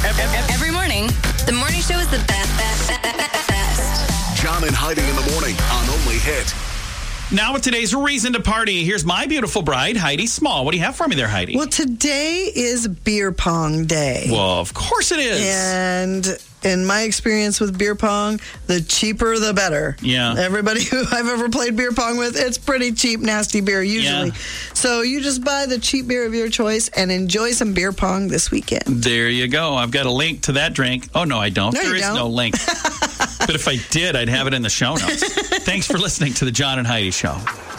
Every morning, the morning show is the best. John and Heidi in the morning on Only Hit. Now with today's reason to party, here's my beautiful bride, Heidi Small. What do you have for me there, Heidi? Well, today is beer pong day. Well, of course it is. And in my experience with beer pong, the cheaper the better. Yeah. Everybody who I've ever played beer pong with, it's pretty cheap, nasty beer usually. Yeah. So you just buy the cheap beer of your choice and enjoy some beer pong this weekend. There you go. I've got a link to that drink. Oh, no, I don't. No, There you is don't. no link. But if I did, I'd have it in the show notes. Thanks for listening to the John and Heidi Show.